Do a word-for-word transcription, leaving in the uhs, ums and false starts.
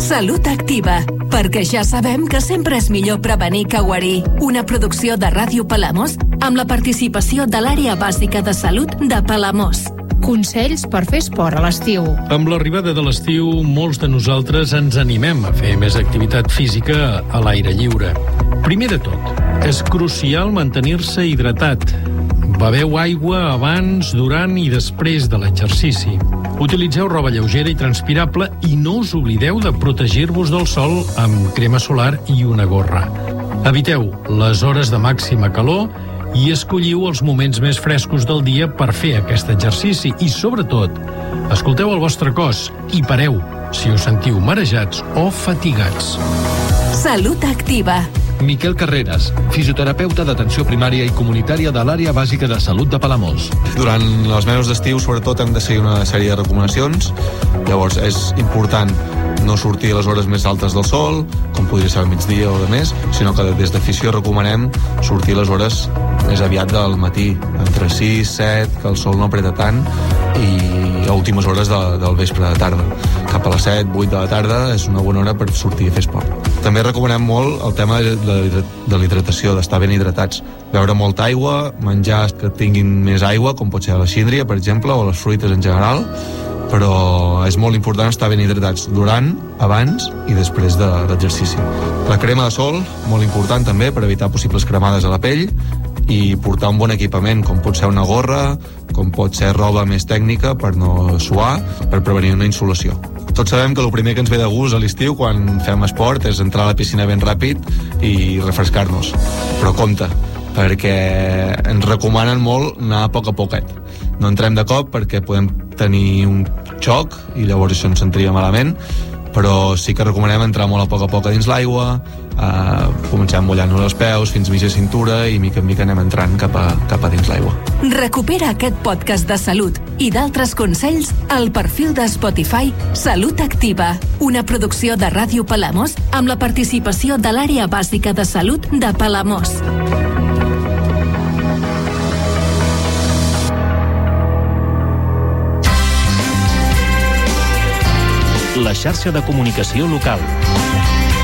Salut Activa, perquè ja sabem que sempre és millor prevenir que guarir. Una producció de Ràdio Palamós amb la participació de l'Àrea Bàsica de Salut de Palamós. Consells per fer esport a l'estiu. Amb l'arribada de l'estiu, molts de nosaltres ens animem a fer més activitat física a l'aire lliure. Primer de tot, és crucial mantenir-se hidratat. Beveu aigua abans, durant i després de l'exercici. Utilitzeu roba lleugera i transpirable i no us oblideu de protegir-vos del sol amb crema solar i una gorra. Eviteu les hores de màxima calor i escolliu els moments més frescos del dia per fer aquest exercici i, sobretot, escolteu el vostre cos i pareu si us sentiu marejats o fatigats. Salut Activa. Miquel Carreras, fisioterapeuta d'atenció primària i comunitària de l'Àrea Bàsica de Salut de Palamós. Durant els mesos d'estiu, sobretot, hem de seguir una sèrie de recomanacions. Llavors, és important no sortir a les hores més altes del sol, com podria ser al migdia o de més, sinó que des d'afició recomanem sortir a les hores més aviat del matí, entre sis, set, que el sol no apreta tant, i a últimes hores de, del vespre de tarda. Cap a les set, vuit de la tarda és una bona hora per sortir a fer esport. També recomanem molt el tema de, de, de l'hidratació, d'estar ben hidratats. Beure molta aigua, menjar que tinguin més aigua, com pot ser la síndria, per exemple, o les fruites en general, però és molt important estar ben hidratats durant, abans i després de l'exercici. La crema de sol, molt important també per evitar possibles cremades a la pell, i portar un bon equipament, com pot ser una gorra, com pot ser roba més tècnica per no suar, per prevenir una insolació. Tots sabem que el primer que ens ve de gust a l'estiu quan fem esport és entrar a la piscina ben ràpid i refrescar-nos. Però compte, perquè ens recomanen molt anar a poc a poquet. No entrem de cop perquè podem tenir un xoc i llavors això ens sentiria malament, però sí que recomanem entrar molt a poc a poc a dins l'aigua, eh, comencem mullant-nos els peus fins mitja cintura i mica en mica anem entrant cap a, cap a dins l'aigua. Recupera aquest podcast de salut i d'altres consells al perfil de Spotify Salut Activa, una producció de Ràdio Palamós amb la participació de l'Àrea Bàsica de Salut de Palamós. La xarxa de comunicació local.